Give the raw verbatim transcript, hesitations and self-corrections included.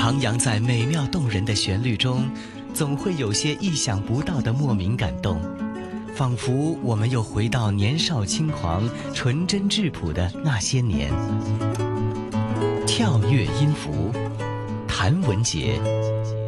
徜徉在美妙动人的旋律中，总会有些意想不到的莫名感动，仿佛我们又回到年少轻狂、纯真质朴的那些年。跳跃音符，谭文杰。